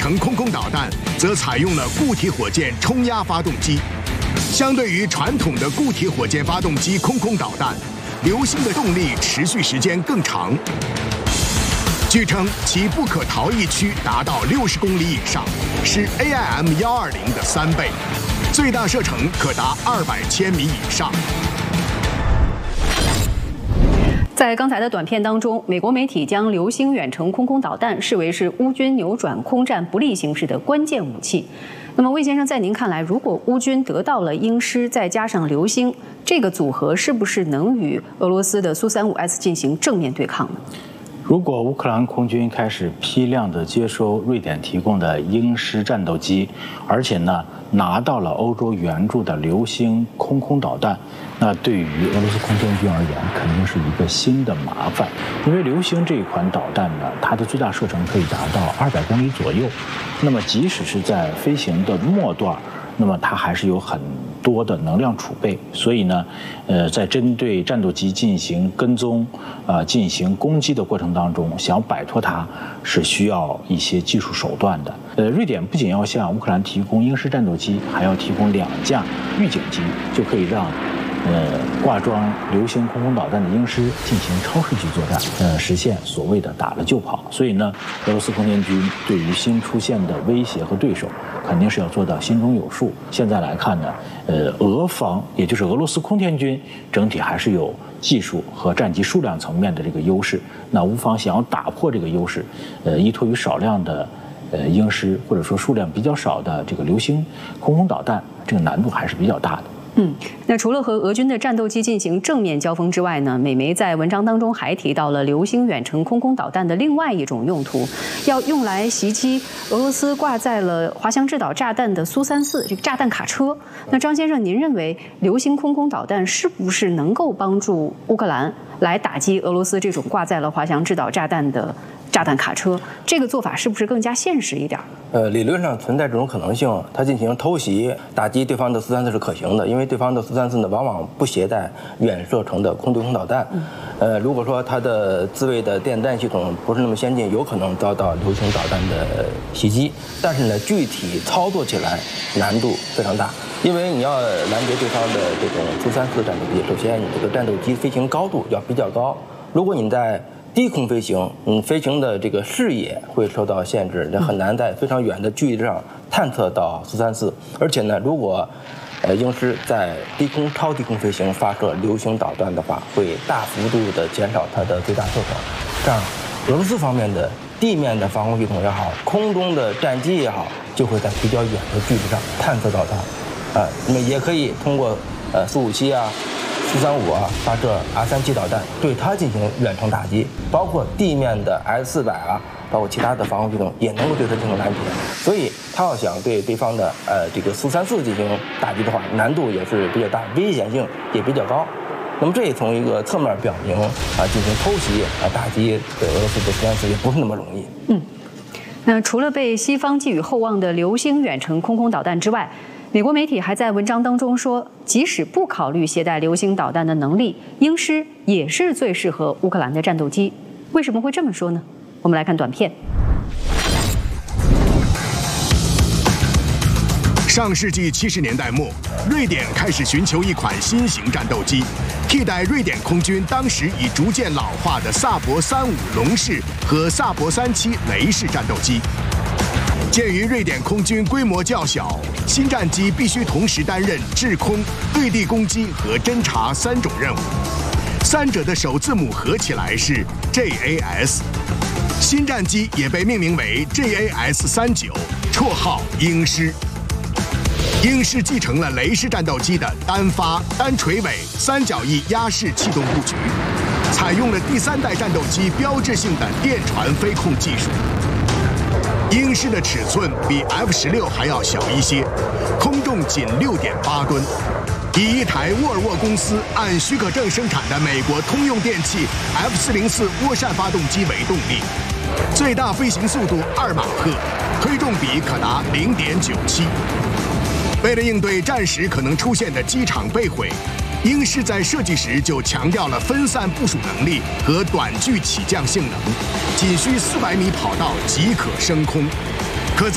程空空导弹则采用了固体火箭冲压发动机。相对于传统的固体火箭发动机空空导弹，流星的动力持续时间更长。据称，其不可逃逸区达到60公里以上，是 AIM-120的3倍，最大射程可达200千米以上。 在刚才的短片当中，美国媒体将流星远程空空导弹视为是乌军扭转空战不利形势的关键武器。那么，魏先生，在您看来，如果乌军得到了鹰狮，再加上流星，这个组合是不是能与俄罗斯的苏35S进行正面对抗呢？ 如果乌克兰空军开始批量地接收瑞典提供的鹰狮战斗机，而且呢拿到了欧洲援助的流星空空导弹，那对于俄罗斯空天军而言肯定是一个新的麻烦。因为流星这一款导弹呢，它的最大射程可以达到200公里左右，那么即使是在飞行的末段，那么它还是有很多的能量储备，所以呢，在针对战斗机进行跟踪、进行攻击的过程当中，想摆脱它是需要一些技术手段的。瑞典不仅要向乌克兰提供鹰狮战斗机，还要提供2架预警机，就可以让挂装流星空空导弹的鹰狮进行超视距作战，实现所谓的打了就跑。所以呢，俄罗斯空天军对于新出现的威胁和对手，肯定是要做到心中有数。现在来看呢，俄方也就是俄罗斯空天军整体还是有技术和战机数量层面的这个优势。那乌方想要打破这个优势，依托于少量的鹰狮或者说数量比较少的这个流星空空导弹，这个难度还是比较大的。 那除了和俄军的战斗机进行正面交锋之外呢，美媒在文章当中还提到了流星远程空空导弹的另外一种用途，要用来袭击俄罗斯挂载了滑翔制导炸弹的苏34这个炸弹卡车。那张先生，您认为流星空空导弹是不是能够帮助乌克兰来打击俄罗斯这种挂载了滑翔制导炸弹的炸弹卡车？这个做法是不是更加现实一点？ 理论上存在这种可能性，它进行偷袭打击对方的苏34是可行的，因为对方的苏34呢往往不携带远射程的空对空导弹。如果说它的自卫的电弹系统不是那么先进，有可能遭到流星导弹的袭击。但是呢，具体操作起来难度非常大，因为你要拦截对方的这种苏34战斗机，首先你这个战斗机飞行高度要比较高，如果你在低空飞行，飞行的这个视野会受到限制，很难在非常远的距离上探测到苏34。而且呢，如果鹰狮在低空、超低空飞行发射流星导弹的话，会大幅度的减少它的最大射程。这样，俄罗斯方面的地面的防空系统也好，空中的战机也好，就会在比较远的距离上探测到它。那么也可以通过苏57啊、苏35啊发射 R37导弹，对它进行远程打击，包括地面的 S400啊，包括其他的防空系统也能够对它进行拦截。所以，它要想对对方的这个苏34进行打击的话，难度也是比较大，危险性也比较高。那么这也从一个侧面表明进行偷袭打击俄罗斯的苏34也不是那么容易。 那除了被西方寄予厚望的流星远程空空导弹之外，美国媒体还在文章当中说，即使不考虑携带流星导弹的能力，鹰狮也是最适合乌克兰的战斗机。为什么会这么说呢？我们来看短片。 上世纪70年代末，瑞典开始寻求一款新型战斗机，替代瑞典空军当时已逐渐老化的萨博35龙式和萨博37雷式战斗机。鉴于瑞典空军规模较小，新战机必须同时担任制空、对地攻击和侦察3种任务，三者的首字母合起来是 JAS。新战机也被命名为 JAS-39， 绰号鹰狮。鹰狮继承了雷式战斗机的单发、单垂尾、三角翼压式气动布局，采用了第3代战斗机标志性的电传飞控技术。鹰狮的尺寸比 F-16还要小一些，空重仅6.8吨，以一台沃尔沃公司按许可证生产的美国通用电气 F-404涡扇发动机为动力，最大飞行速度2马赫，推重比可达0.97。为了应对战时可能出现的机场被毁，鹰狮在设计时就强调了分散部署能力和短距起降性能，仅需400米跑道即可升空。